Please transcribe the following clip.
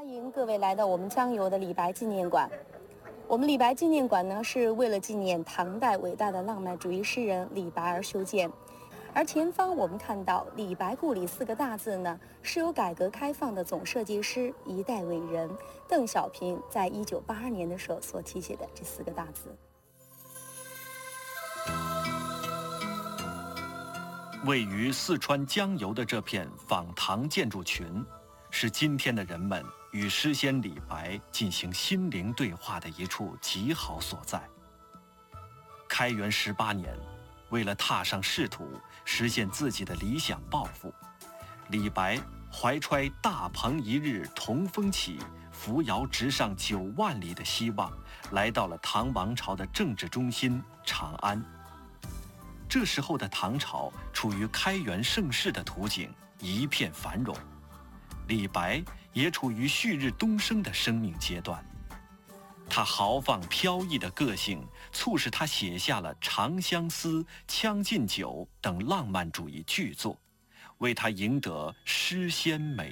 欢迎各位来到我们江油的李白纪念馆。我们李白纪念馆呢，是为了纪念唐代伟大的浪漫主义诗人李白而修建。而前方我们看到“李白故里”4个大字呢，是由改革开放的总设计师、一代伟人邓小平在1982年的时候所题写的这4个大字。 位于四川江油的这片仿唐建筑群，是今天的人们与诗仙李白进行心灵对话的一处极好所在。开元18年，为了踏上仕途，实现自己的理想抱负，李白怀揣大鹏一日同风起，扶摇直上9万里的希望，来到了唐王朝的政治中心长安。这时候的唐朝处于开元盛世的图景，一片繁荣。李白也处于旭日东升的生命阶段，他豪放飘逸的个性促使他写下了《长相思》《将进酒》等浪漫主义巨作，为他赢得诗仙美